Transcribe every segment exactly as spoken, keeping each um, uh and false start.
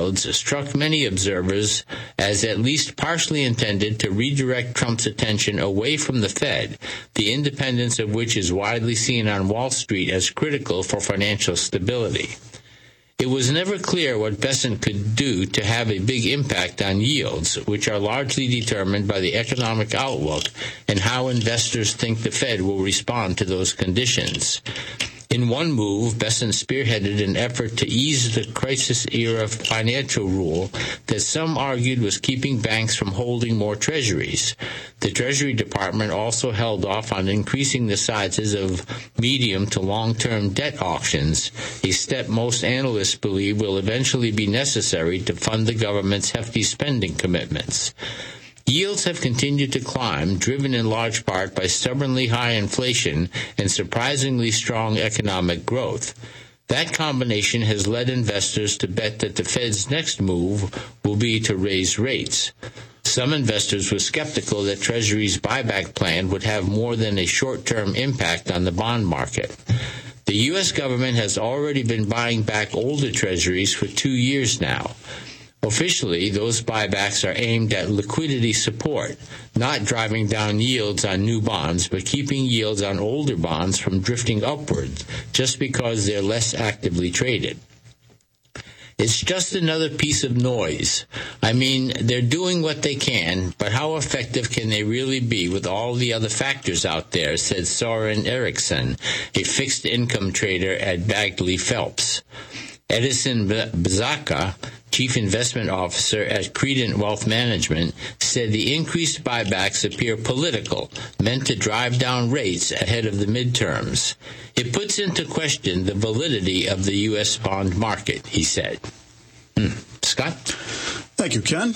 struck many observers as at least partially intended to redirect Trump's attention away from the Fed, the independence of which is widely seen on Wall Street as critical for financial stability. It was never clear what Bessent could do to have a big impact on yields, which are largely determined by the economic outlook and how investors think the Fed will respond to those conditions. In one move, Bessent spearheaded an effort to ease the crisis-era financial rule that some argued was keeping banks from holding more treasuries. The Treasury Department also held off on increasing the sizes of medium to long-term debt auctions, a step most analysts believe will eventually be necessary to fund the government's hefty spending commitments. Yields have continued to climb, driven in large part by stubbornly high inflation and surprisingly strong economic growth. That combination has led investors to bet that the Fed's next move will be to raise rates. Some investors were skeptical that Treasury's buyback plan would have more than a short-term impact on the bond market. The U S government has already been buying back older Treasuries for two years now. Officially, those buybacks are aimed at liquidity support, not driving down yields on new bonds, but keeping yields on older bonds from drifting upwards just because they're less actively traded. It's just another piece of noise. I mean, they're doing what they can, but how effective can they really be with all the other factors out there, said Soren Eriksson, a fixed-income trader at Bagley Phelps. Edison Bazaka, Chief Investment Officer at Credent Wealth Management, said the increased buybacks appear political, meant to drive down rates ahead of the midterms. It puts into question the validity of the U S bond market, he said. Hmm. Scott? Thank you, Ken.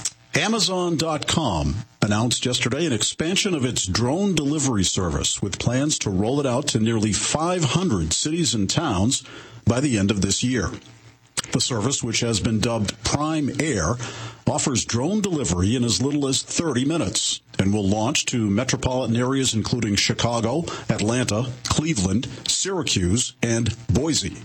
Amazon dot com announced yesterday an expansion of its drone delivery service with plans to roll it out to nearly five hundred cities and towns by the end of this year. The service, which has been dubbed Prime Air, offers drone delivery in as little as thirty minutes and will launch to metropolitan areas including Chicago, Atlanta, Cleveland, Syracuse, and Boise.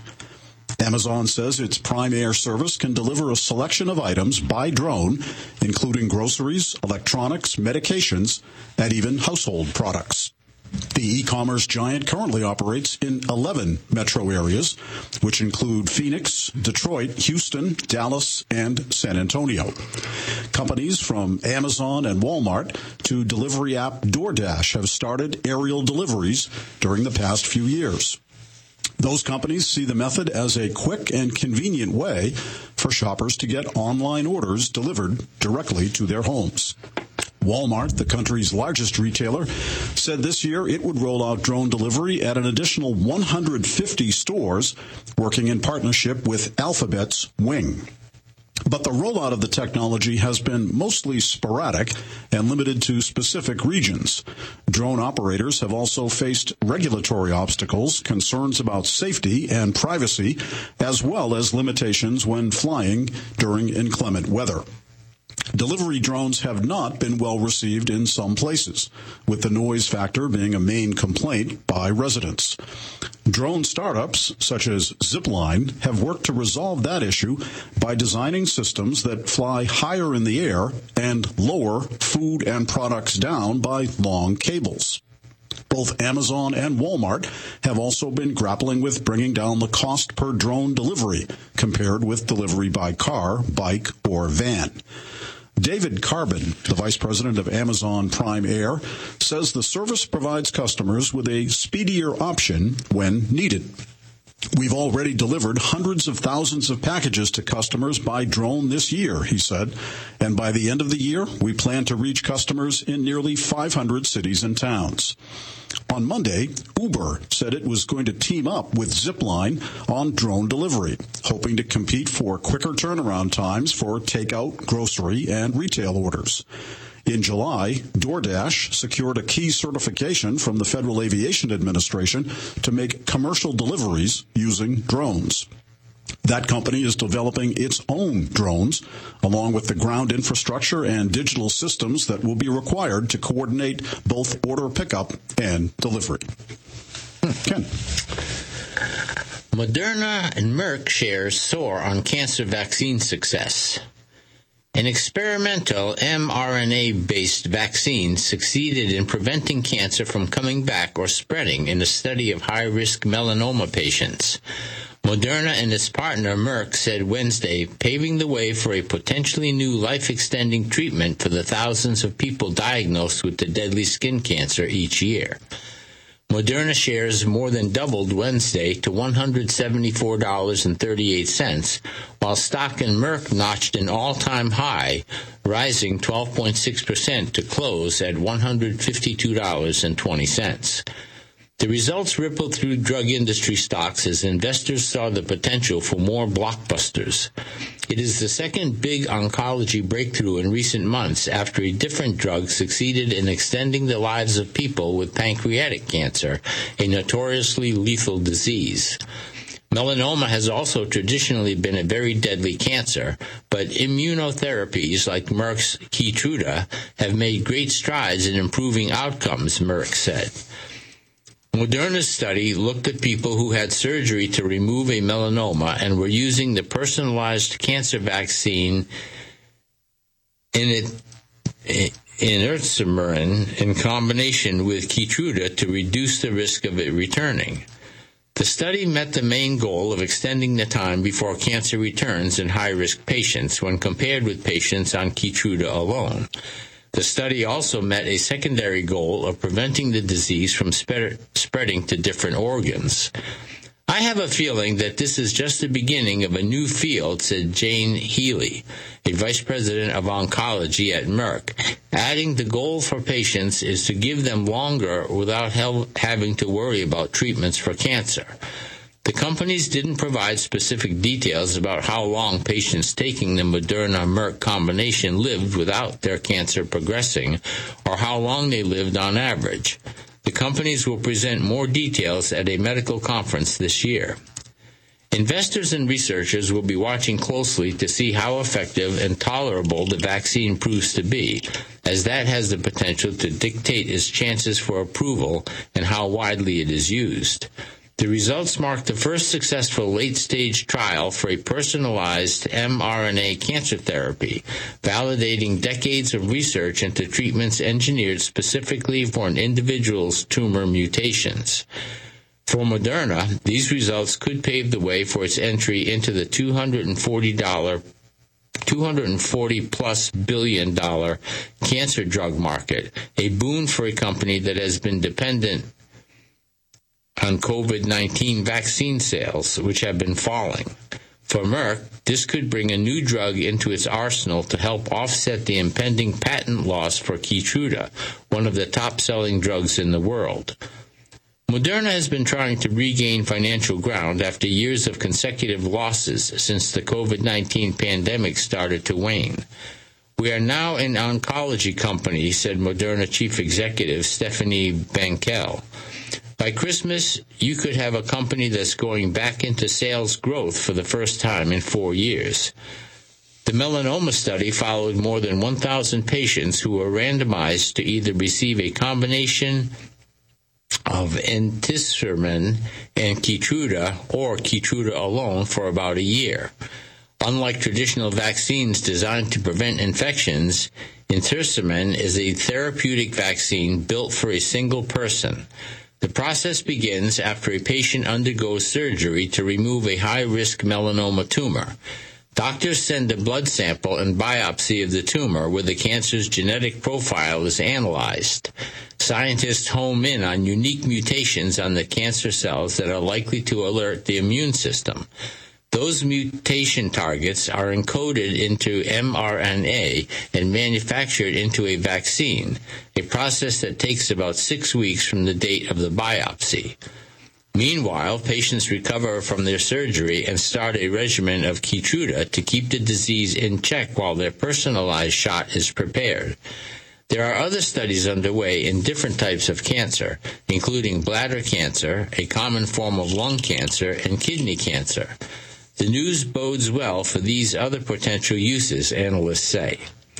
Amazon says its Prime Air service can deliver a selection of items by drone, including groceries, electronics, medications, and even household products. The e-commerce giant currently operates in eleven metro areas, which include Phoenix, Detroit, Houston, Dallas, and San Antonio. Companies from Amazon and Walmart to delivery app DoorDash have started aerial deliveries during the past few years. Those companies see the method as a quick and convenient way for shoppers to get online orders delivered directly to their homes. Walmart, the country's largest retailer, said this year it would roll out drone delivery at an additional one hundred fifty stores, working in partnership with Alphabet's Wing. But the rollout of the technology has been mostly sporadic and limited to specific regions. Drone operators have also faced regulatory obstacles, concerns about safety and privacy, as well as limitations when flying during inclement weather. Delivery drones have not been well received in some places, with the noise factor being a main complaint by residents. Drone startups, such as Zipline, have worked to resolve that issue by designing systems that fly higher in the air and lower food and products down by long cables. Both Amazon and Walmart have also been grappling with bringing down the cost per drone delivery compared with delivery by car, bike, or van. David Carbon, the vice president of Amazon Prime Air, says the service provides customers with a speedier option when needed. We've already delivered hundreds of thousands of packages to customers by drone this year, he said, and by the end of the year, we plan to reach customers in nearly five hundred cities and towns. On Monday, Uber said it was going to team up with Zipline on drone delivery, hoping to compete for quicker turnaround times for takeout, grocery, and retail orders. In July, DoorDash secured a key certification from the Federal Aviation Administration to make commercial deliveries using drones. That company is developing its own drones, along with the ground infrastructure and digital systems that will be required to coordinate both order pickup and delivery. Ken. Moderna and Merck shares soar on cancer vaccine success. An experimental mRNA-based vaccine succeeded in preventing cancer from coming back or spreading in a study of high-risk melanoma patients. Moderna and its partner Merck said Wednesday, paving the way for a potentially new life-extending treatment for the thousands of people diagnosed with the deadly skin cancer each year. Moderna shares more than doubled Wednesday to one hundred seventy-four dollars and thirty-eight cents, while stock in Merck notched an all-time high, rising twelve point six percent to close at one hundred fifty-two dollars and twenty cents. The results rippled through drug industry stocks as investors saw the potential for more blockbusters. It is the second big oncology breakthrough in recent months after a different drug succeeded in extending the lives of people with pancreatic cancer, a notoriously lethal disease. Melanoma has also traditionally been a very deadly cancer, but immunotherapies like Merck's Keytruda have made great strides in improving outcomes, Merck said. Moderna's study looked at people who had surgery to remove a melanoma and were using the personalized cancer vaccine Enhertumarin in combination with Keytruda to reduce the risk of it returning. The study met the main goal of extending the time before cancer returns in high-risk patients when compared with patients on Keytruda alone. The study also met a secondary goal of preventing the disease from spread, spreading to different organs. I have a feeling that this is just the beginning of a new field, said Jane Healy, a vice president of oncology at Merck, adding the goal for patients is to give them longer without having to worry about treatments for cancer. The companies didn't provide specific details about how long patients taking the Moderna-Merck combination lived without their cancer progressing, or how long they lived on average. The companies will present more details at a medical conference this year. Investors and researchers will be watching closely to see how effective and tolerable the vaccine proves to be, as that has the potential to dictate its chances for approval and how widely it is used. The results mark the first successful late-stage trial for a personalized mRNA cancer therapy, validating decades of research into treatments engineered specifically for an individual's tumor mutations. For Moderna, these results could pave the way for its entry into the two hundred forty dollars two hundred forty plus billion dollar cancer drug market, a boon for a company that has been dependent on COVID nineteen vaccine sales, which have been falling. For Merck, this could bring a new drug into its arsenal to help offset the impending patent loss for Keytruda, one of the top-selling drugs in the world. Moderna has been trying to regain financial ground after years of consecutive losses since the COVID nineteen pandemic started to wane. We are now an oncology company, said Moderna chief executive Stephanie Bankel. By Christmas, you could have a company that's going back into sales growth for the first time in four years. The melanoma study followed more than one thousand patients who were randomized to either receive a combination of Enhertumarin and Keytruda or Keytruda alone for about a year. Unlike traditional vaccines designed to prevent infections, Enhertumarin is a therapeutic vaccine built for a single person. The process begins after a patient undergoes surgery to remove a high-risk melanoma tumor. Doctors send a blood sample and biopsy of the tumor where the cancer's genetic profile is analyzed. Scientists home in on unique mutations on the cancer cells that are likely to alert the immune system. Those mutation targets are encoded into mRNA and manufactured into a vaccine, a process that takes about six weeks from the date of the biopsy. Meanwhile, patients recover from their surgery and start a regimen of Keytruda to keep the disease in check while their personalized shot is prepared. There are other studies underway in different types of cancer, including bladder cancer, a common form of lung cancer, and kidney cancer. The news bodes well for these other potential uses, analysts say.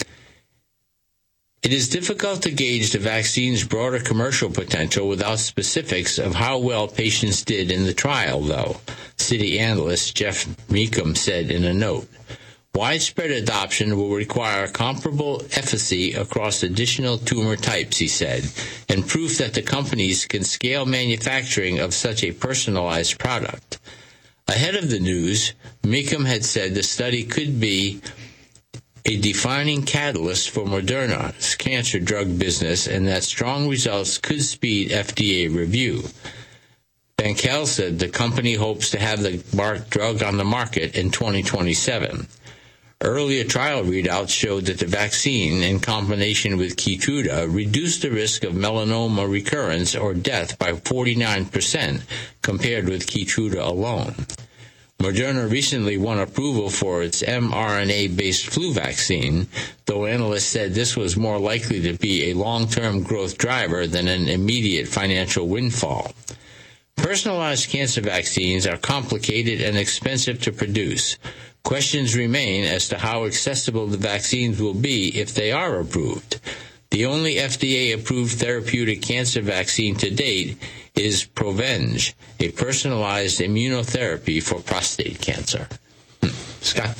It is difficult to gauge the vaccine's broader commercial potential without specifics of how well patients did in the trial, though. city analyst Jeff Mecham said in a note. Widespread adoption will require comparable efficacy across additional tumor types, he said, and proof that the companies can scale manufacturing of such a personalized product. Ahead of the news, Mecham had said the study could be a defining catalyst for Moderna's cancer drug business and that strong results could speed F D A review. Bankel said the company hopes to have the drug on the market in twenty twenty-seven. Earlier trial readouts showed that the vaccine, in combination with Keytruda, reduced the risk of melanoma recurrence or death by forty-nine percent compared with Keytruda alone. Moderna recently won approval for its mRNA-based flu vaccine, though analysts said this was more likely to be a long-term growth driver than an immediate financial windfall. Personalized cancer vaccines are complicated and expensive to produce. Questions remain as to how accessible the vaccines will be if they are approved. The only F D A-approved therapeutic cancer vaccine to date is Provenge, a personalized immunotherapy for prostate cancer. Hmm. Scott?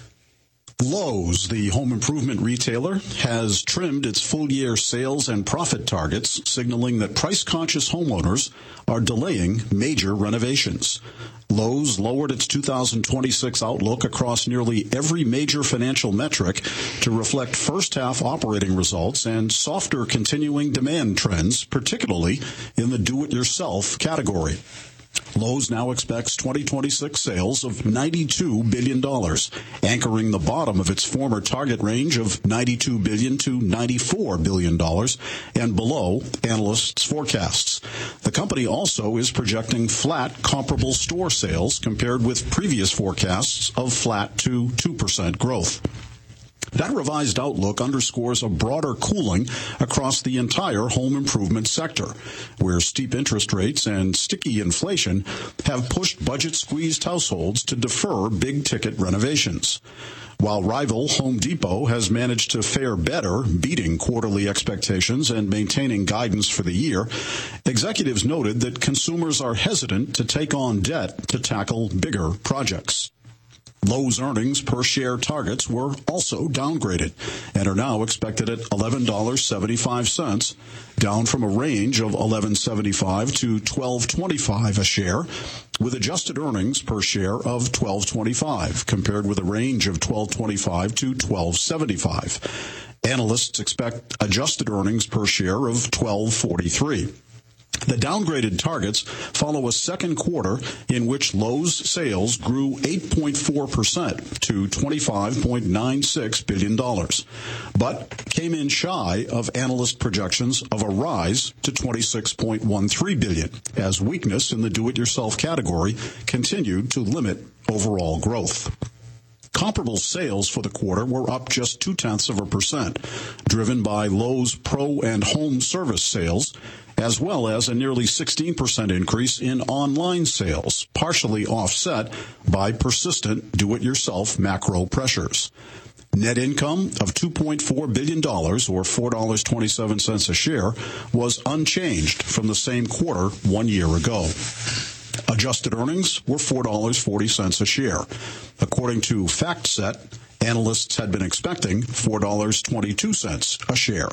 Lowe's, the home improvement retailer, has trimmed its full-year sales and profit targets, signaling that price-conscious homeowners are delaying major renovations. Lowe's lowered its two thousand twenty-six outlook across nearly every major financial metric to reflect first-half operating results and softer continuing demand trends, particularly in the do-it-yourself category. Lowe's now expects twenty twenty-six sales of ninety-two billion dollars, anchoring the bottom of its former target range of ninety-two billion dollars to ninety-four billion dollars, and below analysts' forecasts. The company also is projecting flat comparable store sales compared with previous forecasts of flat to two percent growth. That revised outlook underscores a broader cooling across the entire home improvement sector, where steep interest rates and sticky inflation have pushed budget-squeezed households to defer big-ticket renovations. While rival Home Depot has managed to fare better, beating quarterly expectations and maintaining guidance for the year, executives noted that consumers are hesitant to take on debt to tackle bigger projects. Lowe's earnings per share targets were also downgraded and are now expected at eleven dollars and seventy-five cents, down from a range of eleven dollars and seventy-five cents to twelve dollars and twenty-five cents a share, with adjusted earnings per share of twelve dollars and twenty-five cents, compared with a range of twelve dollars and twenty-five cents to twelve dollars and seventy-five cents. Analysts expect adjusted earnings per share of twelve dollars and forty-three cents. The downgraded targets follow a second quarter in which Lowe's sales grew eight point four percent to twenty-five point nine six billion dollars, but came in shy of analyst projections of a rise to twenty-six point one three billion dollars, as weakness in the do-it-yourself category continued to limit overall growth. Comparable sales for the quarter were up just two-tenths of a percent, driven by Lowe's Pro and Home Service sales, as well as a nearly sixteen percent increase in online sales, partially offset by persistent do-it-yourself macro pressures. Net income of two point four billion dollars, or four dollars and twenty-seven cents a share, was unchanged from the same quarter one year ago. Adjusted earnings were four dollars and forty cents a share. According to FactSet, analysts had been expecting four dollars and twenty-two cents a share.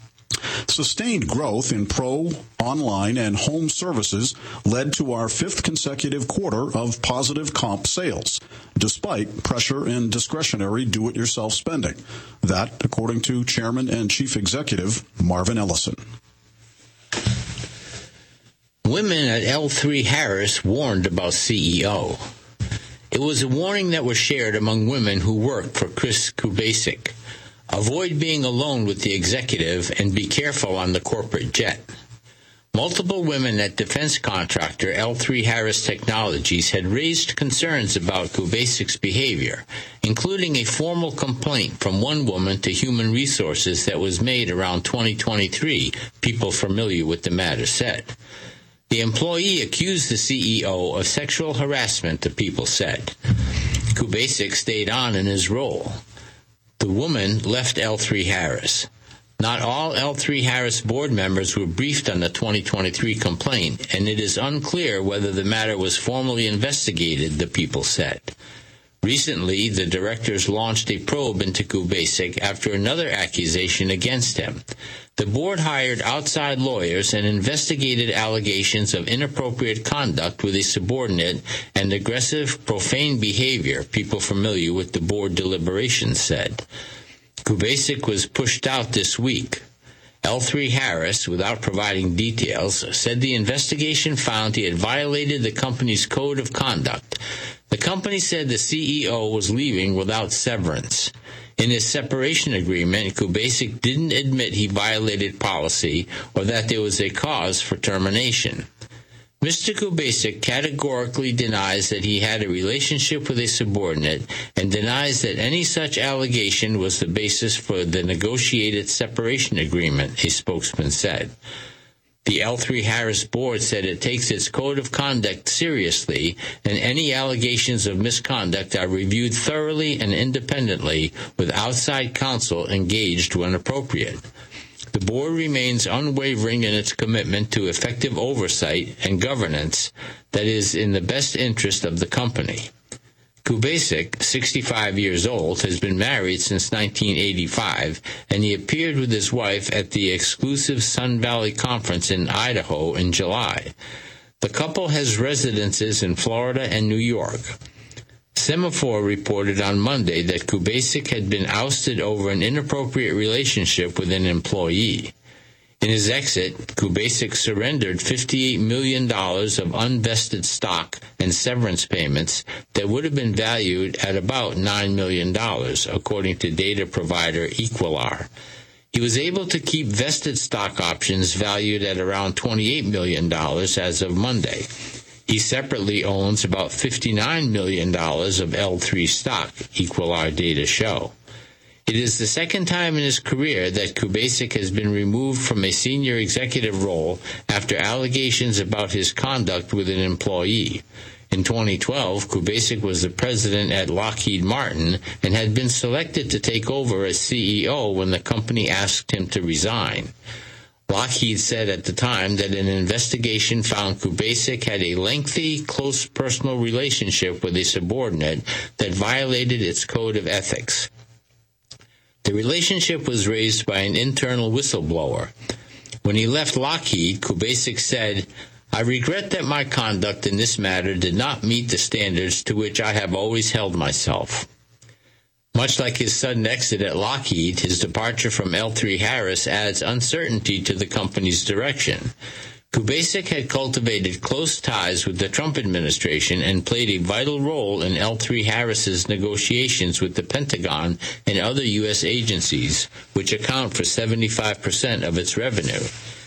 Sustained growth in Pro, online, and home services led to our fifth consecutive quarter of positive comp sales, despite pressure in discretionary do-it-yourself spending. That, according to Chairman and Chief Executive Marvin Ellison. Women at L three Harris warned about C E O. It was a warning that was shared among women who worked for Chris Kubasik. Avoid being alone with the executive and be careful on the corporate jet. Multiple women at defense contractor L three Harris Technologies had raised concerns about Kubasik's behavior, including a formal complaint from one woman to Human Resources that was made around twenty twenty-three, people familiar with the matter said. The employee accused the C E O of sexual harassment, the people said. Kubasik stayed on in his role. The woman left L three Harris. Not all L three Harris board members were briefed on the twenty twenty-three complaint, and it is unclear whether the matter was formally investigated, the people said. Recently, the directors launched a probe into Kubasik after another accusation against him. The board hired outside lawyers and investigated allegations of inappropriate conduct with a subordinate and aggressive, profane behavior, people familiar with the board deliberations said. Kubasik was pushed out this week. L three Harris, without providing details, said the investigation found he had violated the company's code of conduct. The company said the C E O was leaving without severance. In his separation agreement, Kubasik didn't admit he violated policy or that there was a cause for termination. Mister Kubasik categorically denies that he had a relationship with a subordinate and denies that any such allegation was the basis for the negotiated separation agreement, a spokesman said. The L three Harris board said it takes its code of conduct seriously, and any allegations of misconduct are reviewed thoroughly and independently with outside counsel engaged when appropriate. The board remains unwavering in its commitment to effective oversight and governance that is in the best interest of the company. Kubasik, sixty-five years old, has been married since nineteen eighty-five, and he appeared with his wife at the exclusive Sun Valley Conference in Idaho in July. The couple has residences in Florida and New York. Semaphore reported on Monday that Kubasik had been ousted over an inappropriate relationship with an employee. In his exit, Kubasik surrendered fifty-eight million dollars of unvested stock and severance payments that would have been valued at about nine million dollars, according to data provider Equilar. He was able to keep vested stock options valued at around twenty-eight million dollars as of Monday. He separately owns about fifty-nine million dollars of L three stock, Equilar data show. It is the second time in his career that Kubasik has been removed from a senior executive role after allegations about his conduct with an employee. In twenty twelve, Kubasik was the president at Lockheed Martin and had been selected to take over as C E O when the company asked him to resign. Lockheed said at the time that an investigation found Kubasik had a lengthy, close personal relationship with a subordinate that violated its code of ethics. The relationship was raised by an internal whistleblower. When he left Lockheed, Kubasik said, "I regret that my conduct in this matter did not meet the standards to which I have always held myself." Much like his sudden exit at Lockheed, his departure from L three Harris adds uncertainty to the company's direction. Kubasik had cultivated close ties with the Trump administration and played a vital role in L three Harris's negotiations with the Pentagon and other U S agencies, which account for seventy-five percent of its revenue.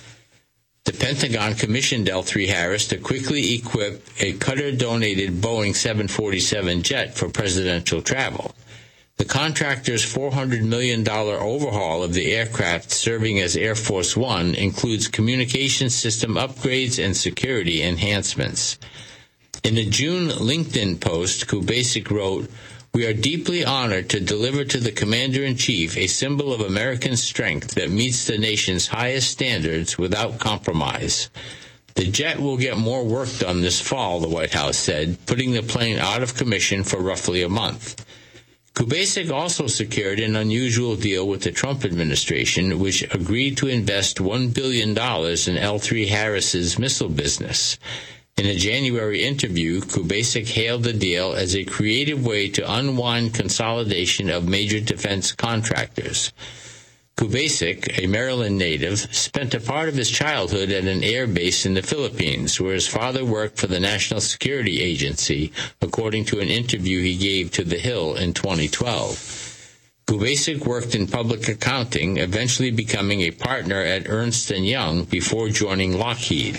The Pentagon commissioned L three Harris to quickly equip a Qatar-donated Boeing seven forty-seven jet for presidential travel. The contractor's four hundred million dollars overhaul of the aircraft serving as Air Force One includes communication system upgrades and security enhancements. In a June LinkedIn post, Kubasik wrote, "We are deeply honored to deliver to the Commander-in-Chief a symbol of American strength that meets the nation's highest standards without compromise." The jet will get more work done this fall, the White House said, putting the plane out of commission for roughly a month. Kubasik also secured an unusual deal with the Trump administration, which agreed to invest one billion dollars in L three Harris's missile business. In a January interview, Kubasik hailed the deal as a creative way to unwind consolidation of major defense contractors. Kubasik, a Maryland native, spent a part of his childhood at an air base in the Philippines, where his father worked for the National Security Agency, according to an interview he gave to The Hill in twenty twelve. Kubasik worked in public accounting, eventually becoming a partner at Ernst and Young before joining Lockheed.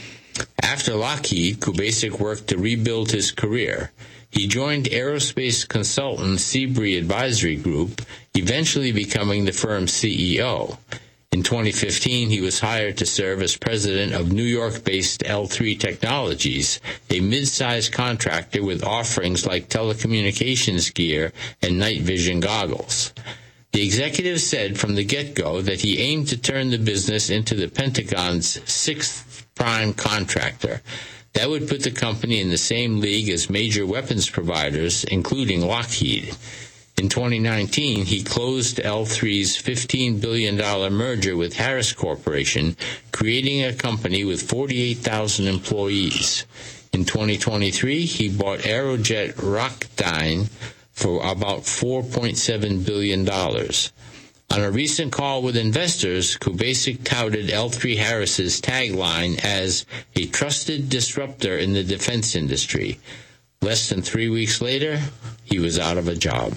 After Lockheed, Kubasik worked to rebuild his career. He joined aerospace consultant Seabury Advisory Group, eventually becoming the firm's C E O. In twenty fifteen, he was hired to serve as president of New York-based L three Technologies, a mid-sized contractor with offerings like telecommunications gear and night vision goggles. The executive said from the get-go that he aimed to turn the business into the Pentagon's sixth prime contractor. That would put the company in the same league as major weapons providers, including Lockheed. In twenty nineteen, he closed L three's fifteen billion dollars merger with Harris Corporation, creating a company with forty-eight thousand employees. In twenty twenty-three, he bought Aerojet Rocketdyne for about four point seven billion dollars. On a recent call with investors, Kubasik touted L three Harris's tagline as a trusted disruptor in the defense industry. Less than three weeks later, he was out of a job.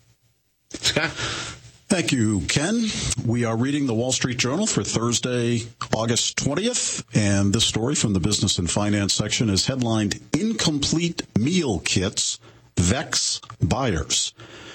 Scott? Thank you, Ken. We are reading the Wall Street Journal for Thursday, August twentieth, and this story from the Business and Finance section is headlined, Incomplete Meal Kits Vex Buyers.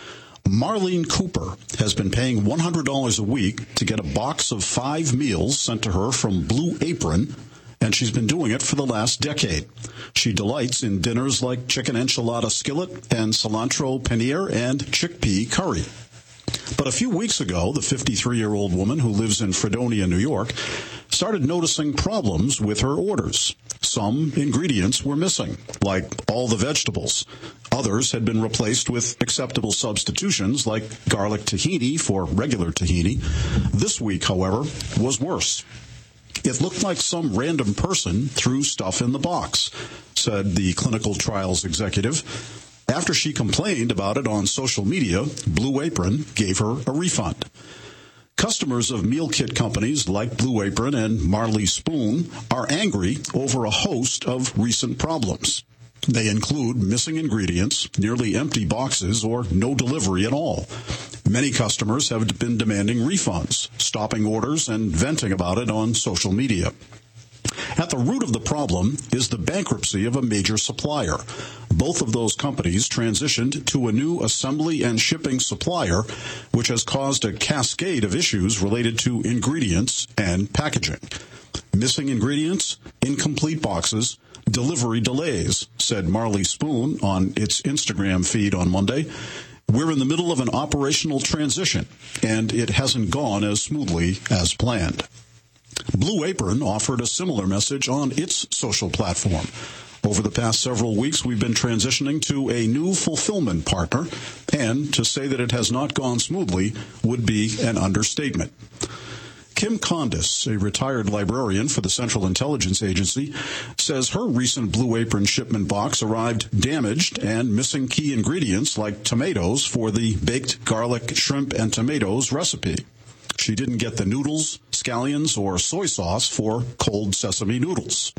Marlene Cooper has been paying one hundred dollars a week to get a box of five meals sent to her from Blue Apron, and she's been doing it for the last decade. She delights in dinners like chicken enchilada skillet and cilantro paneer and chickpea curry. But a few weeks ago, the fifty-three-year-old woman who lives in Fredonia, New York, started noticing problems with her orders. Some ingredients were missing, like all the vegetables. Others had been replaced with acceptable substitutions, like garlic tahini for regular tahini. This week, however, was worse. It looked like some random person threw stuff in the box, said the clinical trials executive. After she complained about it on social media, Blue Apron gave her a refund. Customers of meal kit companies like Blue Apron and Marley Spoon are angry over a host of recent problems. They include missing ingredients, nearly empty boxes, or no delivery at all. Many customers have been demanding refunds, stopping orders, and venting about it on social media. At the root of the problem is the bankruptcy of a major supplier. Both of those companies transitioned to a new assembly and shipping supplier, which has caused a cascade of issues related to ingredients and packaging. Missing ingredients, incomplete boxes, delivery delays, said Marley Spoon on its Instagram feed on Monday. We're in the middle of an operational transition, and it hasn't gone as smoothly as planned. Blue Apron offered a similar message on its social platform. Over the past several weeks, we've been transitioning to a new fulfillment partner, and to say that it has not gone smoothly would be an understatement. Kim Condis, a retired librarian for the Central Intelligence Agency, says her recent Blue Apron shipment box arrived damaged and missing key ingredients like tomatoes for the baked garlic, shrimp, and tomatoes recipe. She didn't get the noodles, scallions, or soy sauce for cold sesame noodles.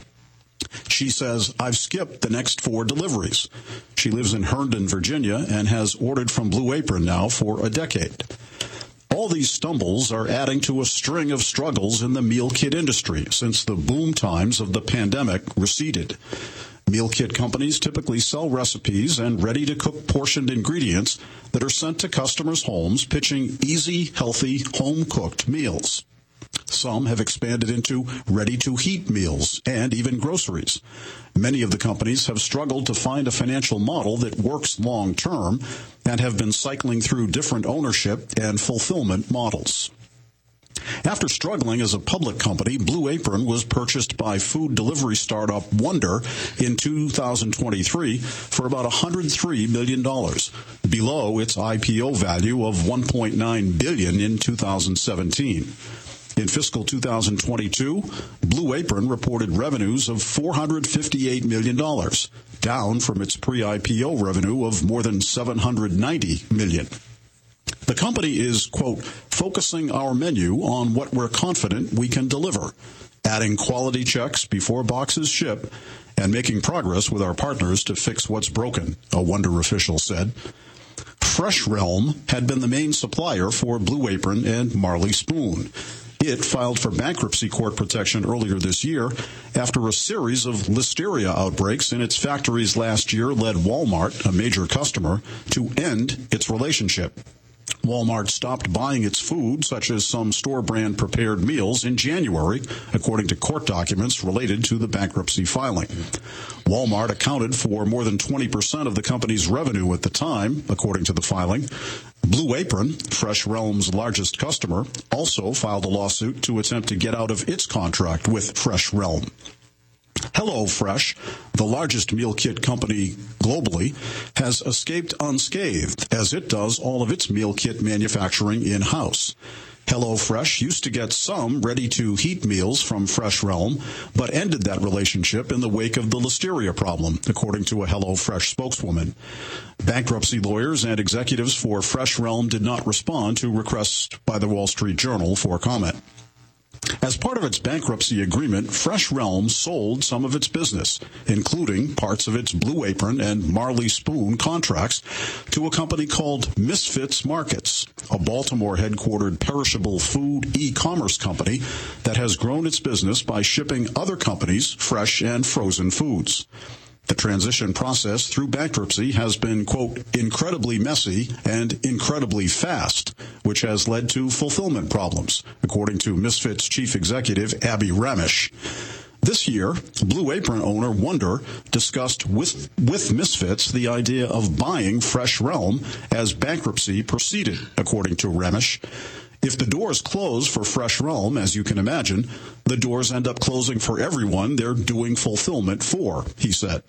She says, I've skipped the next four deliveries. She lives in Herndon, Virginia, and has ordered from Blue Apron now for a decade. All these stumbles are adding to a string of struggles in the meal kit industry since the boom times of the pandemic receded. Meal kit companies typically sell recipes and ready-to-cook portioned ingredients that are sent to customers' homes, pitching easy, healthy, home-cooked meals. Some have expanded into ready-to-heat meals and even groceries. Many of the companies have struggled to find a financial model that works long-term and have been cycling through different ownership and fulfillment models. After struggling as a public company, Blue Apron was purchased by food delivery startup Wonder in two thousand twenty-three for about one hundred three million dollars, below its I P O value of one point nine billion dollars in two thousand seventeen. In fiscal two thousand twenty-two, Blue Apron reported revenues of four hundred fifty-eight million dollars, down from its pre-I P O revenue of more than seven hundred ninety million dollars. The company is, quote, focusing our menu on what we're confident we can deliver, adding quality checks before boxes ship, and making progress with our partners to fix what's broken, a Wonder official said. Fresh Realm had been the main supplier for Blue Apron and Marley Spoon. It filed for bankruptcy court protection earlier this year after a series of listeria outbreaks in its factories last year led Walmart, a major customer, to end its relationship. Walmart stopped buying its food, such as some store-brand prepared meals, in January, according to court documents related to the bankruptcy filing. Walmart accounted for more than twenty percent of the company's revenue at the time, according to the filing. Blue Apron, Fresh Realm's largest customer, also filed a lawsuit to attempt to get out of its contract with Fresh Realm. HelloFresh, the largest meal kit company globally, has escaped unscathed, as it does all of its meal kit manufacturing in-house. HelloFresh used to get some ready-to-heat meals from Fresh Realm, but ended that relationship in the wake of the listeria problem, according to a HelloFresh spokeswoman. Bankruptcy lawyers and executives for Fresh Realm did not respond to requests by the Wall Street Journal for comment. As part of its bankruptcy agreement, Fresh Realm sold some of its business, including parts of its Blue Apron and Marley Spoon contracts, to a company called Misfits Markets, a Baltimore-headquartered perishable food e-commerce company that has grown its business by shipping other companies fresh and frozen foods. The transition process through bankruptcy has been, quote, incredibly messy and incredibly fast, which has led to fulfillment problems, according to Misfits chief executive Abby Ramesh. This year, Blue Apron owner Wonder discussed with, with Misfits the idea of buying Fresh Realm as bankruptcy proceeded, according to Ramesh. If the doors close for Fresh Realm, as you can imagine, the doors end up closing for everyone they're doing fulfillment for, he said.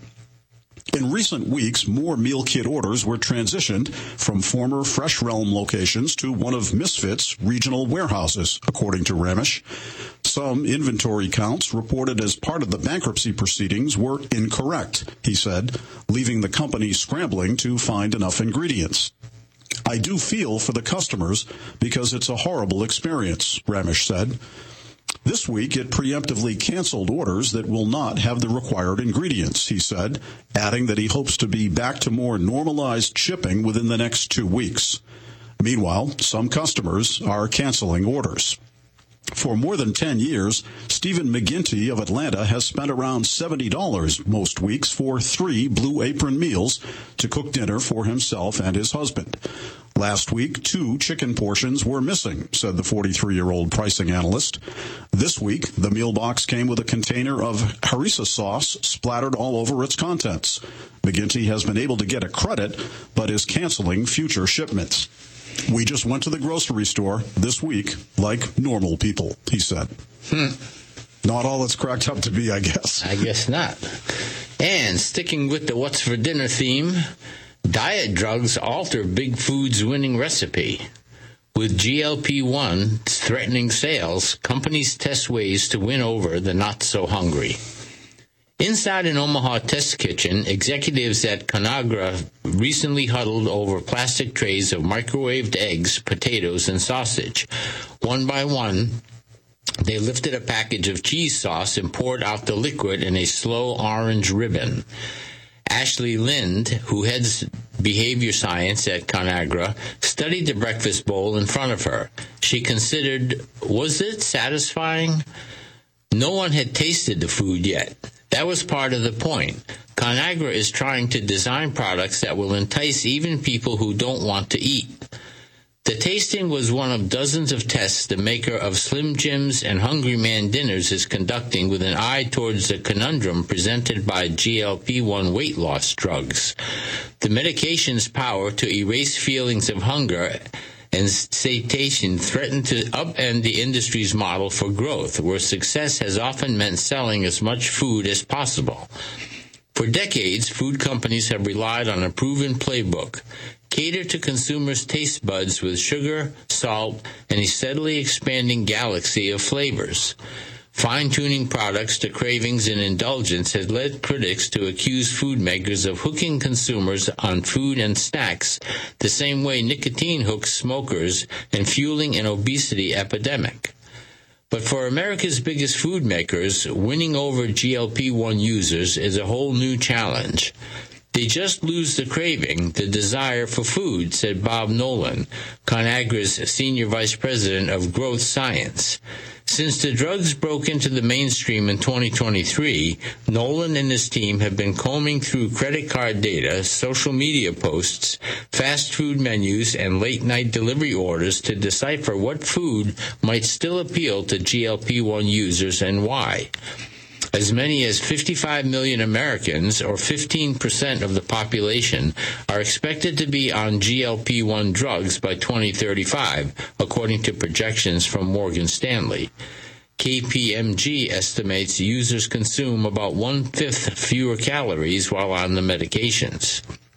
In recent weeks, more meal kit orders were transitioned from former Fresh Realm locations to one of Misfits' regional warehouses, according to Ramesh. Some inventory counts reported as part of the bankruptcy proceedings were incorrect, he said, leaving the company scrambling to find enough ingredients. I do feel for the customers because it's a horrible experience, Ramesh said. This week, it preemptively canceled orders that will not have the required ingredients, he said, adding that he hopes to be back to more normalized shipping within the next two weeks. Meanwhile, some customers are canceling orders. For more than ten years, Stephen McGinty of Atlanta has spent around seventy dollars most weeks for three Blue Apron meals to cook dinner for himself and his husband. Last week, two chicken portions were missing, said the forty-three-year-old pricing analyst. This week, the meal box came with a container of harissa sauce splattered all over its contents. McGinty has been able to get a credit, but is canceling future shipments. We just went to the grocery store this week like normal people, he said. Hmm. Not all it's cracked up to be, I guess. I guess not. And sticking with the What's for Dinner theme, diet drugs alter Big Food's winning recipe. With G L P one threatening sales, companies test ways to win over the not-so-hungry. Inside an Omaha test kitchen, executives at Conagra recently huddled over plastic trays of microwaved eggs, potatoes, and sausage. One by one, they lifted a package of cheese sauce and poured out the liquid in a slow orange ribbon. Ashley Lind, who heads behavior science at Conagra, studied the breakfast bowl in front of her. She considered, was it satisfying? No one had tasted the food yet. That was part of the point. Conagra is trying to design products that will entice even people who don't want to eat. The tasting was one of dozens of tests the maker of Slim Jims and Hungry Man Dinners is conducting with an eye towards the conundrum presented by G L P one weight loss drugs. The medication's power to erase feelings of hunger and satiation threaten to upend the industry's model for growth, where success has often meant selling as much food as possible. For decades, food companies have relied on a proven playbook: cater to consumers' taste buds with sugar, salt, and a steadily expanding galaxy of flavors. Fine-tuning products to cravings and indulgence has led critics to accuse food makers of hooking consumers on food and snacks, the same way nicotine hooks smokers and fueling an obesity epidemic. But for America's biggest food makers, winning over G L P one users is a whole new challenge. They just lose the craving, the desire for food, said Bob Nolan, ConAgra's Senior Vice President of Growth Science. Since the drugs broke into the mainstream in twenty twenty-three, Nolan and his team have been combing through credit card data, social media posts, fast food menus, and late-night delivery orders to decipher what food might still appeal to G L P one users and why. As many as fifty-five million Americans, or fifteen percent of the population, are expected to be on G L P one drugs by twenty thirty-five, according to projections from Morgan Stanley. K P M G estimates users consume about one-fifth fewer calories while on the medications.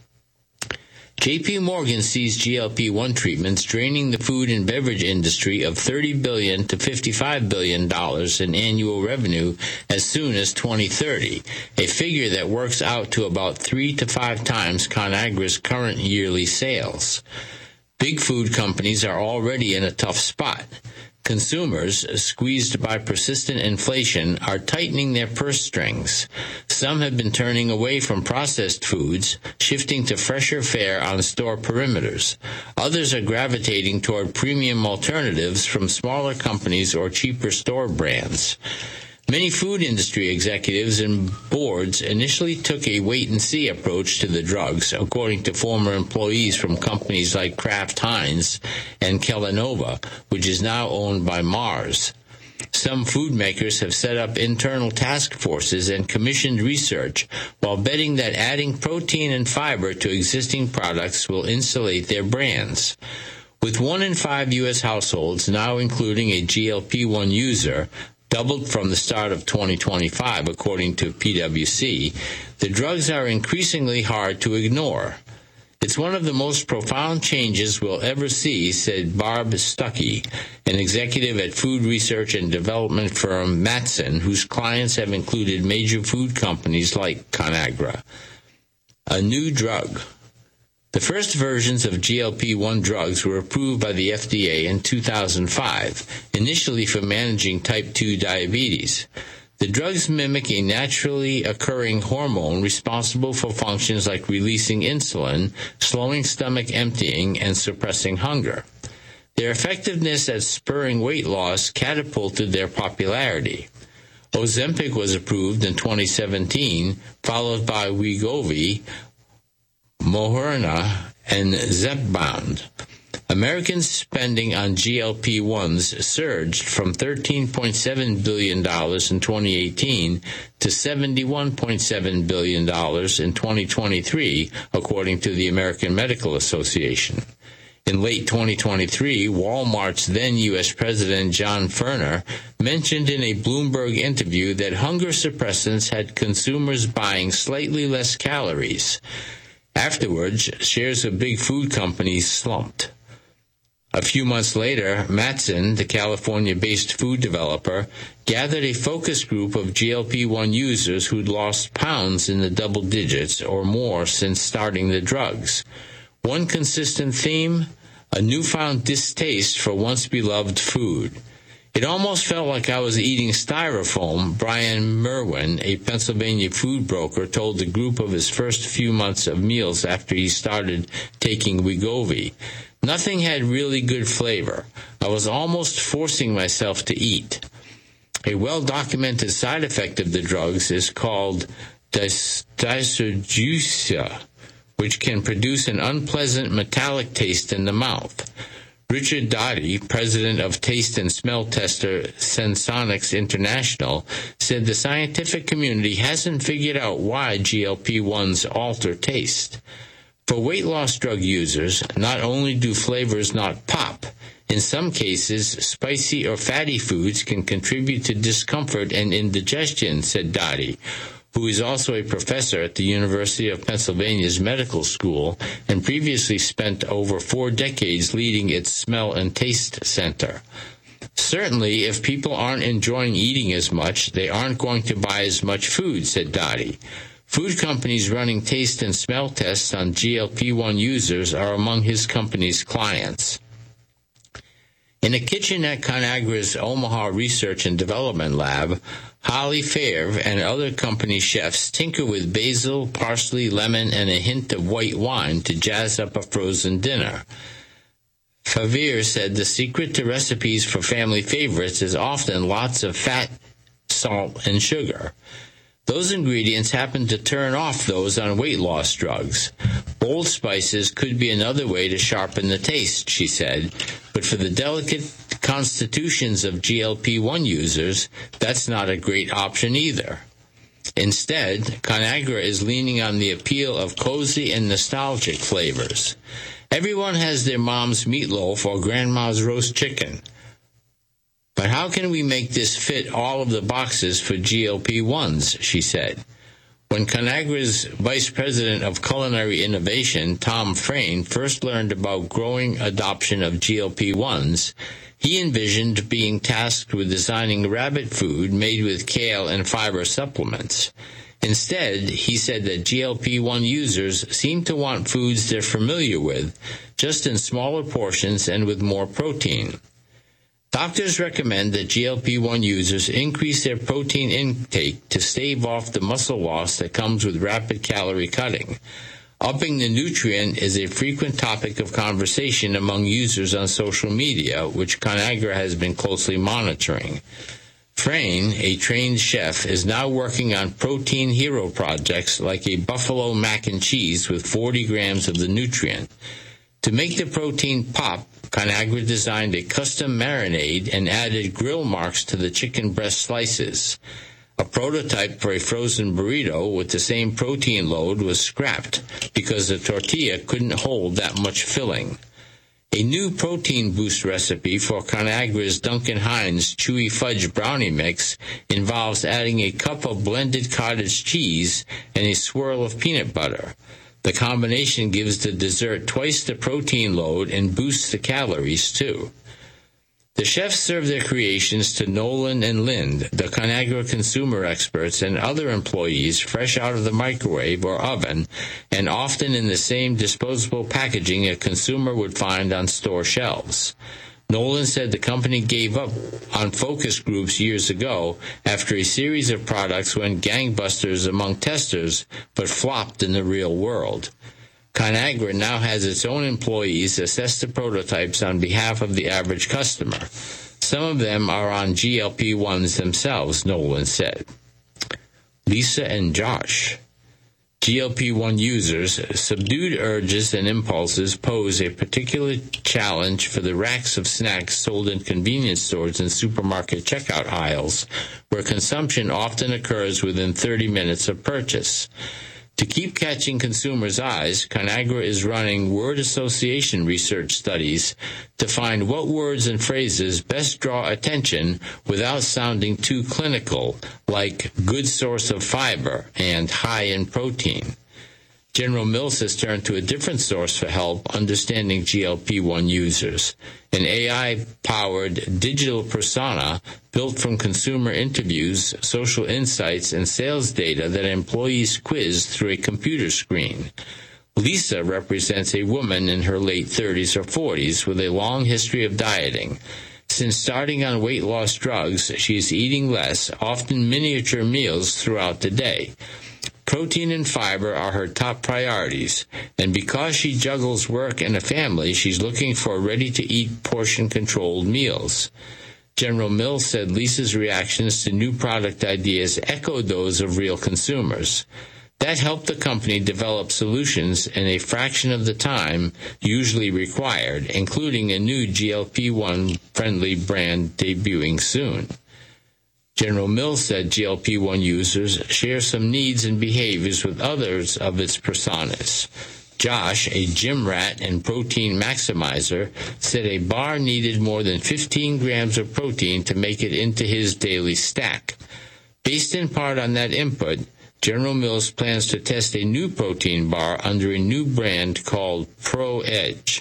J P Morgan sees G L P one treatments draining the food and beverage industry of thirty billion dollars to fifty-five billion dollars in annual revenue as soon as twenty thirty, a figure that works out to about three to five times ConAgra's current yearly sales. Big food companies are already in a tough spot. Consumers, squeezed by persistent inflation, are tightening their purse strings. Some have been turning away from processed foods, shifting to fresher fare on store perimeters. Others are gravitating toward premium alternatives from smaller companies or cheaper store brands. Many food industry executives and boards initially took a wait-and-see approach to the drugs, according to former employees from companies like Kraft Heinz and Kellanova, which is now owned by Mars. Some food makers have set up internal task forces and commissioned research, while betting that adding protein and fiber to existing products will insulate their brands. With one in five U S households now including a G L P one user, doubled from the start of twenty twenty-five, according to P W C, the drugs are increasingly hard to ignore. It's one of the most profound changes we'll ever see, said Barb Stuckey, an executive at food research and development firm Matson, whose clients have included major food companies like ConAgra. A new drug. The first versions of G L P one drugs were approved by the F D A in two thousand five, initially for managing type two diabetes. The drugs mimic a naturally occurring hormone responsible for functions like releasing insulin, slowing stomach emptying, and suppressing hunger. Their effectiveness at spurring weight loss catapulted their popularity. Ozempic was approved in twenty seventeen, followed by Wegovy, Moderna, and Zepbound. Americans' spending on G L P ones surged from thirteen point seven billion dollars in twenty eighteen to seventy-one point seven billion dollars in twenty twenty-three, according to the American Medical Association. In late twenty twenty-three, Walmart's then U S President John Furner mentioned in a Bloomberg interview that hunger suppressants had consumers buying slightly less calories. Afterwards, shares of big food companies slumped. A few months later, Matson, the California-based food developer, gathered a focus group of G L P one users who'd lost pounds in the double digits or more since starting the drugs. One consistent theme, a newfound distaste for once-beloved food. It almost felt like I was eating styrofoam, Brian Merwin, a Pennsylvania food broker, told the group of his first few months of meals after he started taking Wegovy. Nothing had really good flavor. I was almost forcing myself to eat. A well-documented side effect of the drugs is called dysarthria, which can produce an unpleasant metallic taste in the mouth. Richard Doty, president of taste and smell tester Sensonics International, said the scientific community hasn't figured out why G L P ones alter taste. For weight loss drug users, not only do flavors not pop, in some cases, spicy or fatty foods can contribute to discomfort and indigestion, said Doty, who is also a professor at the University of Pennsylvania's Medical School and previously spent over four decades leading its Smell and Taste Center. Certainly, if people aren't enjoying eating as much, they aren't going to buy as much food, said Doty. Food companies running taste and smell tests on G L P one users are among his company's clients. In a kitchen at ConAgra's Omaha Research and Development Lab, Holly Favre and other company chefs tinker with basil, parsley, lemon, and a hint of white wine to jazz up a frozen dinner. Favre said the secret to recipes for family favorites is often lots of fat, salt, and sugar. Those ingredients happen to turn off those on weight loss drugs. Bold spices could be another way to sharpen the taste, she said, but for the delicate constitutions of G L P one users, that's not a great option either. Instead, ConAgra is leaning on the appeal of cozy and nostalgic flavors. Everyone has their mom's meatloaf or grandma's roast chicken. But how can we make this fit all of the boxes for G L P ones, she said. When ConAgra's Vice President of Culinary Innovation, Tom Frayne, first learned about growing adoption of G L P ones, he envisioned being tasked with designing rabbit food made with kale and fiber supplements. Instead, he said that G L P one users seem to want foods they're familiar with, just in smaller portions and with more protein. Doctors recommend that G L P one users increase their protein intake to stave off the muscle loss that comes with rapid calorie cutting. Upping the nutrient is a frequent topic of conversation among users on social media, which ConAgra has been closely monitoring. Frayne, a trained chef, is now working on protein hero projects like a buffalo mac and cheese with forty grams of the nutrient. To make the protein pop, ConAgra designed a custom marinade and added grill marks to the chicken breast slices. A prototype for a frozen burrito with the same protein load was scrapped because the tortilla couldn't hold that much filling. A new protein boost recipe for ConAgra's Duncan Hines Chewy Fudge Brownie Mix involves adding a cup of blended cottage cheese and a swirl of peanut butter. The combination gives the dessert twice the protein load and boosts the calories, too. The chefs serve their creations to Nolan and Lind, the ConAgra consumer experts, and other employees fresh out of the microwave or oven, and often in the same disposable packaging a consumer would find on store shelves. Nolan said the company gave up on focus groups years ago after a series of products went gangbusters among testers but flopped in the real world. ConAgra now has its own employees assess the prototypes on behalf of the average customer. Some of them are on G L P ones themselves, Nolan said. Lisa and Josh. G L P one users, subdued urges and impulses pose a particular challenge for the racks of snacks sold in convenience stores and supermarket checkout aisles, where consumption often occurs within thirty minutes of purchase. To keep catching consumers' eyes, ConAgra is running word association research studies to find what words and phrases best draw attention without sounding too clinical, like good source of fiber and high in protein. General Mills has turned to a different source for help understanding G L P one users, an A I-powered digital persona built from consumer interviews, social insights, and sales data that employees quiz through a computer screen. Lisa represents a woman in her late thirties or forties with a long history of dieting. Since starting on weight loss drugs, she is eating less, often miniature meals throughout the day. Protein and fiber are her top priorities, and because she juggles work and a family, she's looking for ready-to-eat portion-controlled meals. General Mills said Lisa's reactions to new product ideas echoed those of real consumers. That helped the company develop solutions in a fraction of the time usually required, including a new G L P one friendly brand debuting soon. General Mills said G L P one users share some needs and behaviors with others of its personas. Josh, a gym rat and protein maximizer, said a bar needed more than fifteen grams of protein to make it into his daily stack. Based in part on that input, General Mills plans to test a new protein bar under a new brand called Pro Edge.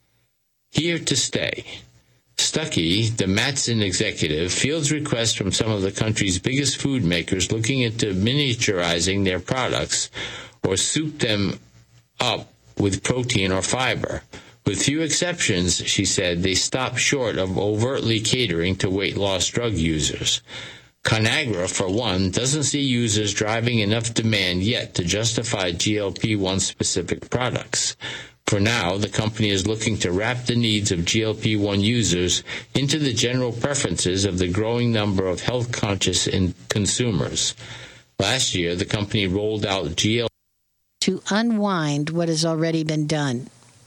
Here to stay. Stuckey, the Matson executive, fields requests from some of the country's biggest food makers looking into miniaturizing their products or soup them up with protein or fiber. With few exceptions, she said, they stop short of overtly catering to weight loss drug users. ConAgra, for one, doesn't see users driving enough demand yet to justify G L P one specific products. For now, the company is looking to wrap the needs of G L P one users into the general preferences of the growing number of health-conscious consumers. Last year, the company rolled out G L P to unwind what has already been done.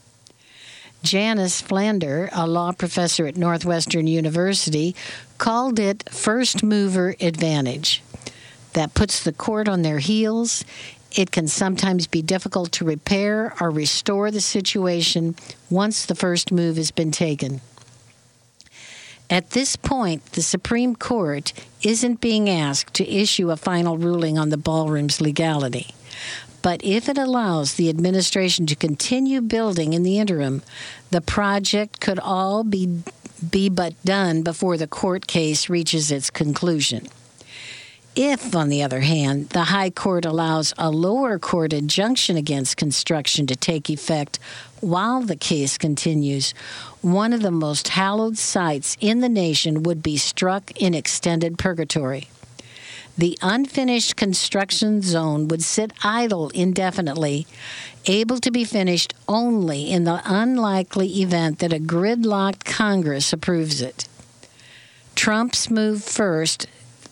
Janice Flander, a law professor at Northwestern University, called it first mover advantage. That puts the court on their heels. It can sometimes be difficult to repair or restore the situation once the first move has been taken. At this point, the Supreme Court isn't being asked to issue a final ruling on the ballroom's legality. But if it allows the administration to continue building in the interim, the project could all be, be but done before the court case reaches its conclusion. If, on the other hand, the High Court allows a lower court injunction against construction to take effect while the case continues, one of the most hallowed sites in the nation would be struck in extended purgatory. The unfinished construction zone would sit idle indefinitely, able to be finished only in the unlikely event that a gridlocked Congress approves it. Trump's move first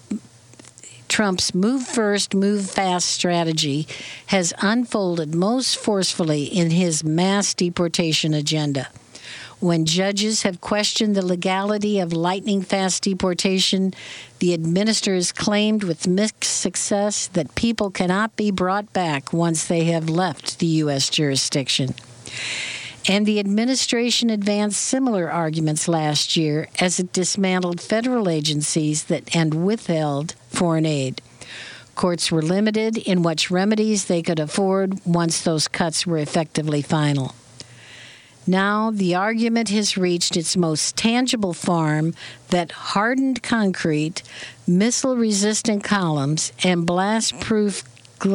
Trump's move first, move fast strategy has unfolded most forcefully in his mass deportation agenda. When judges have questioned the legality of lightning-fast deportation, the administrators claimed with mixed success that people cannot be brought back once they have left the U S jurisdiction. And the administration advanced similar arguments last year as it dismantled federal agencies that and withheld foreign aid. Courts were limited in which remedies they could afford once those cuts were effectively final. Now the argument has reached its most tangible form that hardened concrete, missile-resistant columns, and blast-proof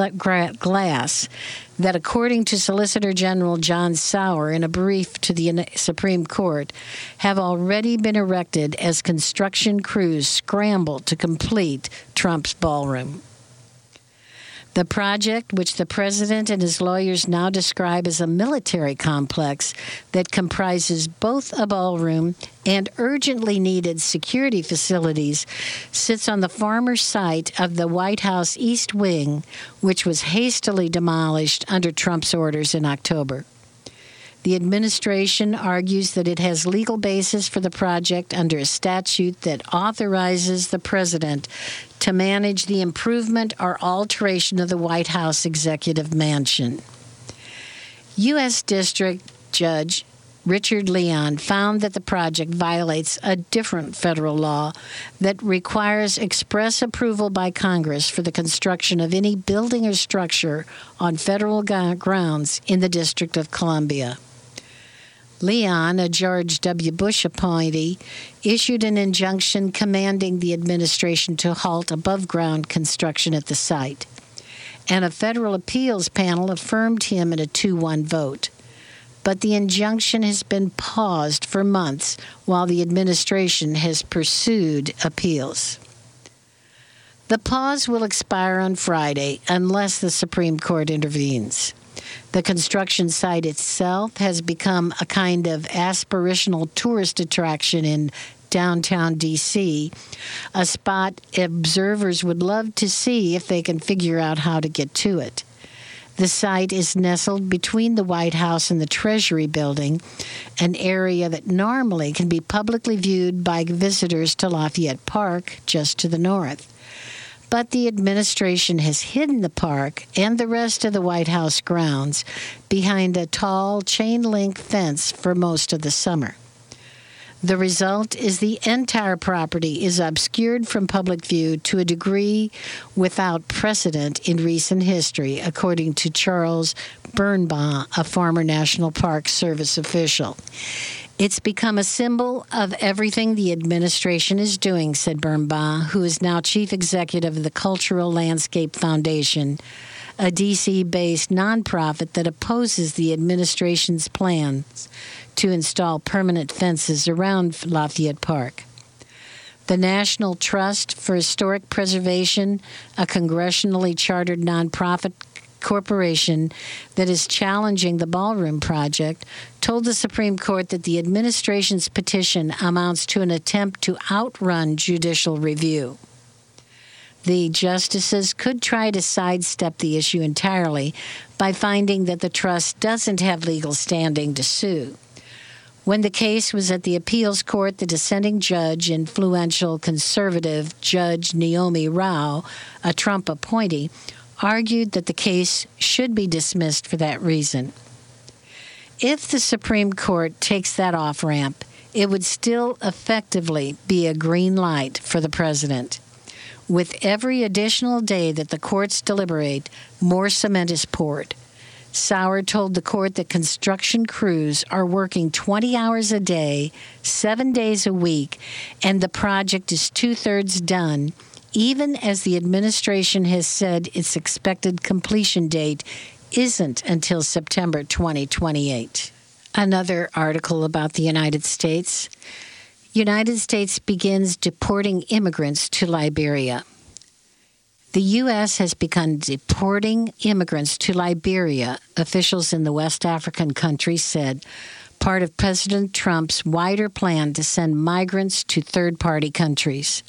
glass that, according to Solicitor General John Sauer in a brief to the Supreme Court, have already been erected as construction crews scramble to complete Trump's ballroom. The project, which the president and his lawyers now describe as a military complex that comprises both a ballroom and urgently needed security facilities, sits on the former site of the White House East Wing, which was hastily demolished under Trump's orders in October. The administration argues that it has legal basis for the project under a statute that authorizes the president to manage the improvement or alteration of the White House Executive Mansion. U S District Judge Richard Leon found that the project violates a different federal law that requires express approval by Congress for the construction of any building or structure on federal grounds in the District of Columbia. Leon, a George W. Bush appointee, issued an injunction commanding the administration to halt above-ground construction at the site, and a federal appeals panel affirmed him in a two one vote. But the injunction has been paused for months while the administration has pursued appeals. The pause will expire on Friday unless the Supreme Court intervenes. The construction site itself has become a kind of aspirational tourist attraction in downtown D C, a spot observers would love to see if they can figure out how to get to it. The site is nestled between the White House and the Treasury Building, an area that normally can be publicly viewed by visitors to Lafayette Park just to the north. But the administration has hidden the park and the rest of the White House grounds behind a tall chain-link fence for most of the summer. The result is the entire property is obscured from public view to a degree without precedent in recent history, according to Charles Birnbaugh, a former National Park Service official. It's become a symbol of everything the administration is doing, said Birnbaugh, who is now chief executive of the Cultural Landscape Foundation, a D C-based nonprofit that opposes the administration's plans to install permanent fences around Lafayette Park. The National Trust for Historic Preservation, a congressionally chartered nonprofit corporation that is challenging the ballroom project, told the Supreme Court that the administration's petition amounts to an attempt to outrun judicial review. The justices could try to sidestep the issue entirely by finding that the trust doesn't have legal standing to sue. When the case was at the appeals court, the dissenting judge, influential conservative Judge Naomi Rao, a Trump appointee, argued that the case should be dismissed for that reason. If the Supreme Court takes that off-ramp, it would still effectively be a green light for the president. With every additional day that the courts deliberate, more cement is poured. Sauer told the court that construction crews are working twenty hours a day, seven days a week, and the project is two-thirds done, even as the administration has said its expected completion date isn't until September twenty twenty-eight. Another article about the United States. United States begins deporting immigrants to Liberia. The U S has begun deporting immigrants to Liberia, officials in the West African country said, part of President Trump's wider plan to send migrants to third-party countries.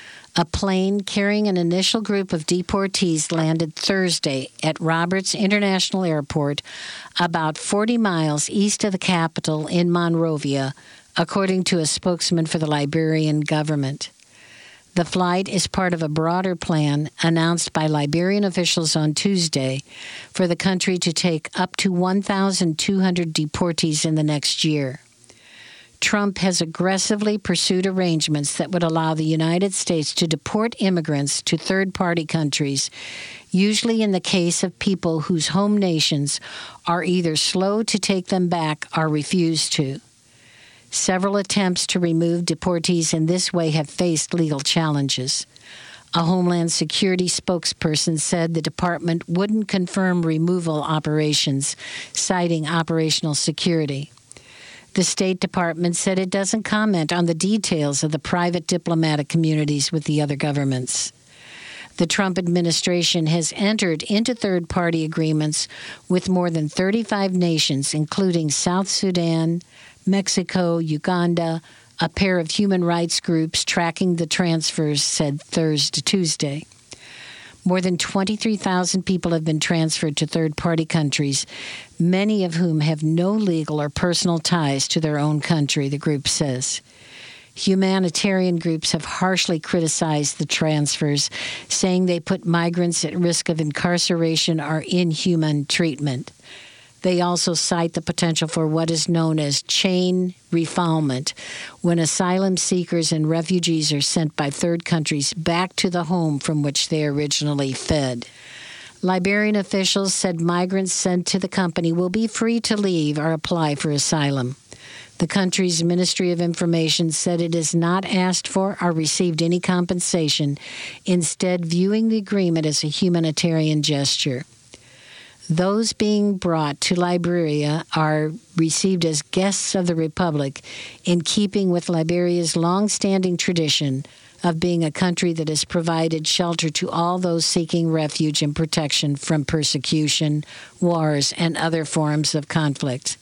A plane carrying an initial group of deportees landed Thursday at Roberts International Airport, about forty miles east of the capital in Monrovia, according to a spokesman for the Liberian government. The flight is part of a broader plan announced by Liberian officials on Tuesday for the country to take up to one thousand two hundred deportees in the next year. Trump has aggressively pursued arrangements that would allow the United States to deport immigrants to third-party countries, usually in the case of people whose home nations are either slow to take them back or refuse to. Several attempts to remove deportees in this way have faced legal challenges. A Homeland Security spokesperson said the department wouldn't confirm removal operations, citing operational security. The State Department said it doesn't comment on the details of the private diplomatic communities with the other governments. The Trump administration has entered into third-party agreements with more than thirty-five nations, including South Sudan, Mexico, Uganda, a pair of human rights groups tracking the transfers said Thursday, Tuesday. More than twenty-three thousand people have been transferred to third-party countries, many of whom have no legal or personal ties to their own country, the group says. Humanitarian groups have harshly criticized the transfers, saying they put migrants at risk of incarceration or inhuman treatment. They also cite the potential for what is known as chain refoulement, when asylum seekers and refugees are sent by third countries back to the home from which they originally fled. Liberian officials said migrants sent to the company will be free to leave or apply for asylum. The country's Ministry of Information said it has not asked for or received any compensation, instead viewing the agreement as a humanitarian gesture. Those being brought to Liberia are received as guests of the Republic, in keeping with Liberia's long-standing tradition of being a country that has provided shelter to all those seeking refuge and protection from persecution, wars, and other forms of conflict.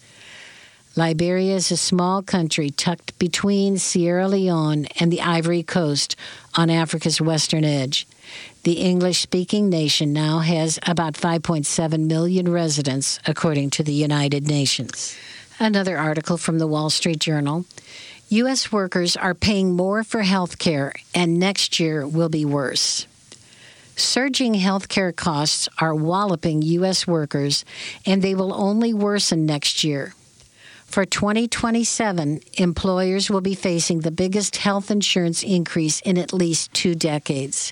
Liberia is a small country tucked between Sierra Leone and the Ivory Coast on Africa's western edge. The English-speaking nation now has about five point seven million residents, according to the United Nations. Another article from the Wall Street Journal. U S workers are paying more for health care, and next year will be worse. Surging health care costs are walloping U S workers, and they will only worsen next year. For twenty twenty-seven, employers will be facing the biggest health insurance increase in at least two decades.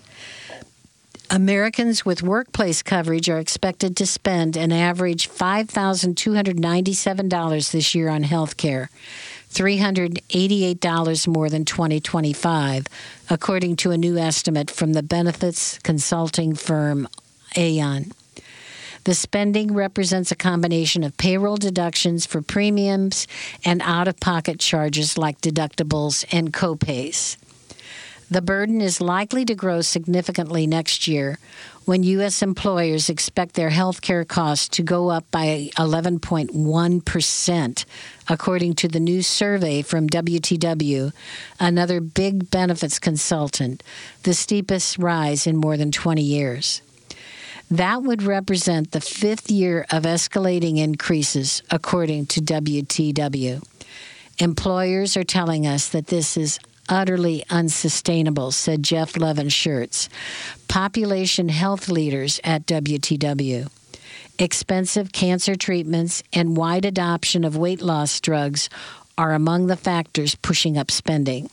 Americans with workplace coverage are expected to spend an average five thousand two hundred ninety-seven dollars this year on health care, three hundred eighty-eight dollars more than twenty twenty-five, according to a new estimate from the benefits consulting firm Aon. The spending represents a combination of payroll deductions for premiums and out-of-pocket charges like deductibles and copays. The burden is likely to grow significantly next year when U S employers expect their health care costs to go up by eleven point one percent, according to the new survey from W T W, another big benefits consultant, the steepest rise in more than twenty years. That would represent the fifth year of escalating increases, according to W T W. Employers are telling us that this is utterly unsustainable, said Jeff Levin-Schertz, population health leaders at W T W. Expensive cancer treatments and wide adoption of weight loss drugs are among the factors pushing up spending.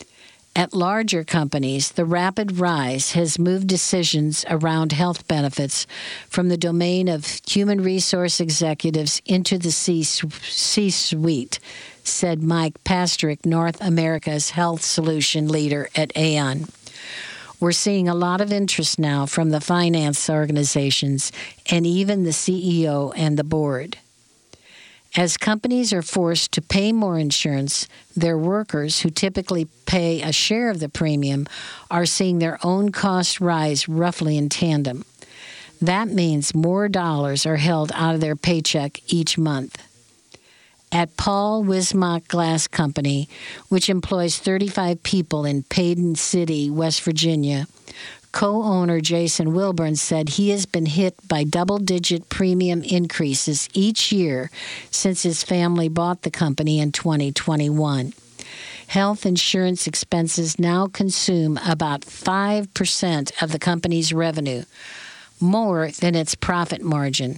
At larger companies, the rapid rise has moved decisions around health benefits from the domain of human resource executives into the C- C-suite, said Mike Pastrick, North America's health solution leader at Aon. We're seeing a lot of interest now from the finance organizations and even the C E O and the board. As companies are forced to pay more insurance, their workers, who typically pay a share of the premium, are seeing their own costs rise roughly in tandem. That means more dollars are held out of their paycheck each month. At Paul Wismach Glass Company, which employs thirty-five people in Paden City, West Virginia, co-owner Jason Wilburn said he has been hit by double-digit premium increases each year since his family bought the company in twenty twenty-one. Health insurance expenses now consume about five percent of the company's revenue, more than its profit margin.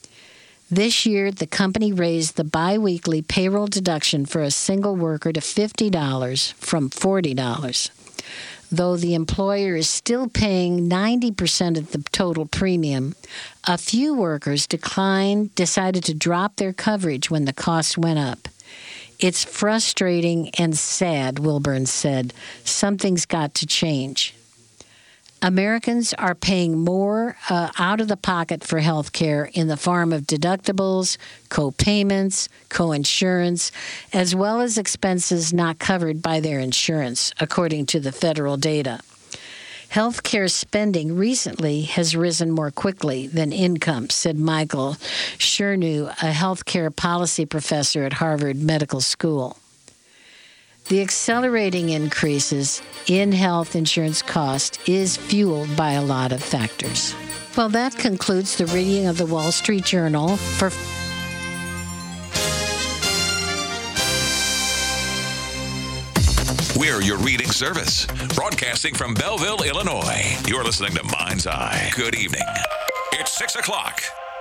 This year, the company raised the biweekly payroll deduction for a single worker to fifty dollars from forty dollars. Though the employer is still paying ninety percent of the total premium, a few workers declined, decided to drop their coverage when the cost went up. It's frustrating and sad, Wilburn said. Something's got to change. Americans are paying more uh, out of the pocket for health care in the form of deductibles, co-payments, co-insurance, as well as expenses not covered by their insurance, according to the federal data. Health care spending recently has risen more quickly than income, said Michael Chernew, a health care policy professor at Harvard Medical School. The accelerating increases in health insurance cost is fueled by a lot of factors. Well, that concludes the reading of the Wall Street Journal for We're your reading service, broadcasting from Belleville, Illinois. You're listening to Mind's Eye. Good evening. It's six o'clock.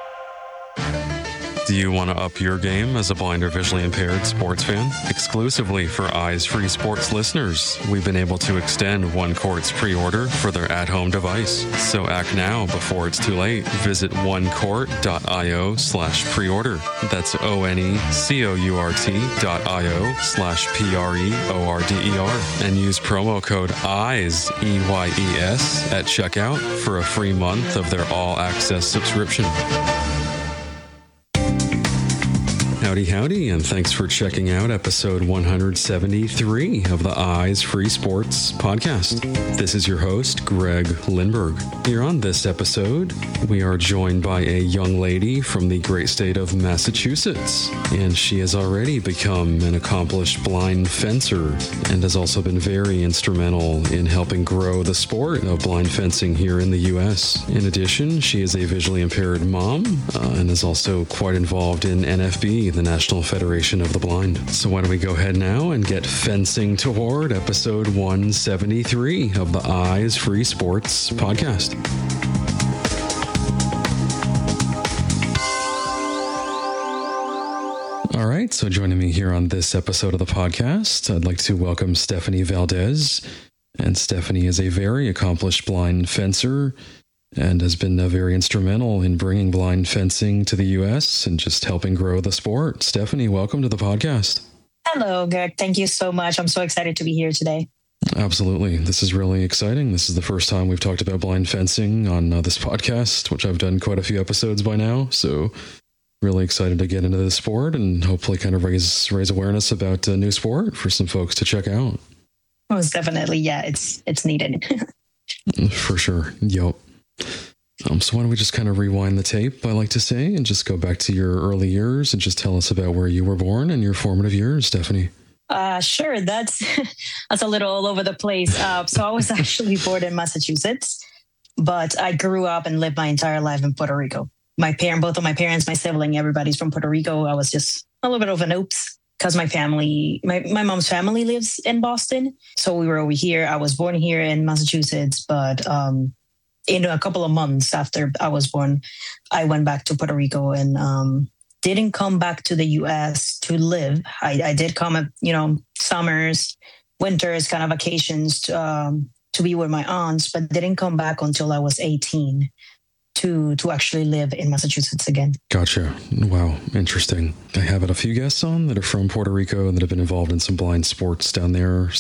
Do you want to up your game as a blind or visually impaired sports fan? Exclusively for Eyes Free Sports listeners, we've been able to extend One Court's pre-order for their at-home device. So act now before it's too late. Visit onecourt.io slash pre-order. That's O-N-E-C-O-U-R-T dot I-O slash P-R-E-O-R-D-E-R. And use promo code EYES, E Y E S, at checkout for a free month of their all-access subscription. Howdy, howdy, and thanks for checking out episode one seventy-three of the Eyes Free Sports podcast. This is your host, Greg Lindberg. Here on this episode, we are joined by a young lady from the great state of Massachusetts, and she has already become an accomplished blind fencer and has also been very instrumental in helping grow the sport of blind fencing here in the U S. In addition, she is a visually impaired mom uh, and is also quite involved in N F B, the National Federation of the Blind. So why don't we go ahead now and get fencing toward episode one seventy-three of the Eyes Free Sports podcast. All right, so joining me here on this episode of the podcast, I'd like to welcome Stephanie Valdez. And Stephanie is a very accomplished blind fencer and has been uh, very instrumental in bringing blind fencing to the U S and just helping grow the sport. Stephanie, welcome to the podcast. Hello, Greg. Thank you so much. I'm so excited to be here today. Absolutely. This is really exciting. This is the first time we've talked about blind fencing on uh, this podcast, which I've done quite a few episodes by now. So really excited to get into this sport and hopefully kind of raise raise awareness about a new sport for some folks to check out. Most definitely. Yeah, it's it's needed. For sure. Yep. Um, so why don't we just kind of rewind the tape, I like to say, and just go back to your early years and just tell us about where you were born and your formative years, Stephanie. Uh, sure. That's that's a little all over the place. Uh, so I was actually born in Massachusetts, but I grew up and lived my entire life in Puerto Rico. My parent, both of my parents, my sibling, everybody's from Puerto Rico. I was just a little bit of an oops because my family, my, my mom's family lives in Boston. So we were over here. I was born here in Massachusetts, but um, in a couple of months after I was born, I went back to Puerto Rico and um, didn't come back to the U S to live. I, I did come, at, you know, summers, winters, kind of vacations to, um, to be with my aunts, but didn't come back until I was eighteen to to actually live in Massachusetts again. Gotcha. Wow. Interesting. I have had a few guests on that are from Puerto Rico and that have been involved in some blind sports down there.